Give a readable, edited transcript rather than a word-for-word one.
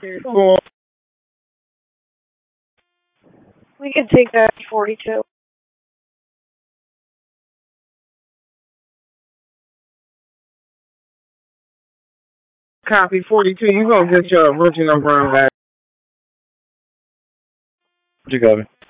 Cool. We can take that 42. Copy 42. You gonna get your original brown bag. What you got?